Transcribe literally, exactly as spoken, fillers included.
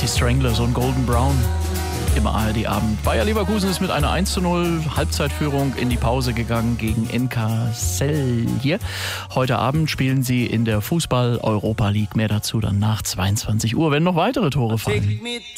die Stranglers und Golden Brown im A R D-Abend. Bayer Leverkusen ist mit einer eins zu null Halbzeitführung in die Pause gegangen gegen N K Celje. Heute Abend spielen sie in der Fußball-Europa League. Mehr dazu dann nach zweiundzwanzig Uhr, wenn noch weitere Tore fallen.